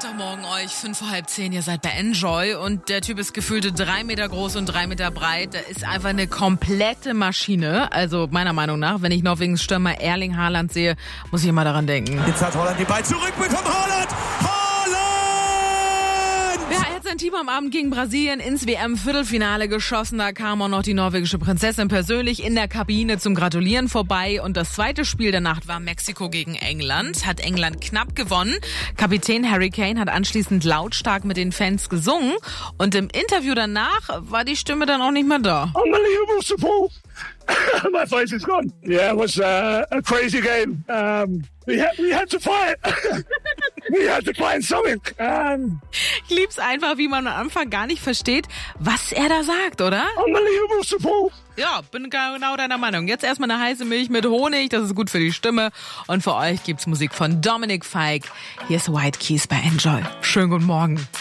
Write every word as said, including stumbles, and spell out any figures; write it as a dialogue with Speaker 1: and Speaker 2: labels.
Speaker 1: Montagmorgen euch, fünf vor halb zehn, ihr seid bei Enjoy und der Typ ist gefühlte drei Meter groß und drei Meter breit. Der ist einfach eine komplette Maschine. Also meiner Meinung nach, wenn ich Norwegens Stürmer Erling Haaland sehe, muss ich immer daran denken.
Speaker 2: Jetzt hat Holland die Ball zurück, bekommt Haaland! Haaland!
Speaker 1: Ja, er hat sein Team am Abend gegen Brasilien ins W M-Viertelfinale geschossen. Da kam auch noch die norwegische Prinzessin persönlich in der Kabine zum Gratulieren vorbei. Und das zweite Spiel der Nacht war Mexiko gegen England. Hat England knapp gewonnen. Kapitän Harry Kane hat anschließend lautstark mit den Fans gesungen. Und im Interview danach war die Stimme dann auch nicht mehr da.
Speaker 3: Unbelievable support. My voice is gone. Yeah, it was uh, a crazy game. Um, we, had, we had to fight. We had to find something. Um,
Speaker 1: ich lieb's einfach, wie man am Anfang gar nicht versteht, was er da sagt, oder?
Speaker 3: Unbelievable support.
Speaker 1: Ja, bin genau deiner Meinung. Jetzt erstmal eine heiße Milch mit Honig, das ist gut für die Stimme. Und für euch gibt's Musik von Dominic Fike. Hier ist White Keys bei Enjoy. Schönen guten Morgen.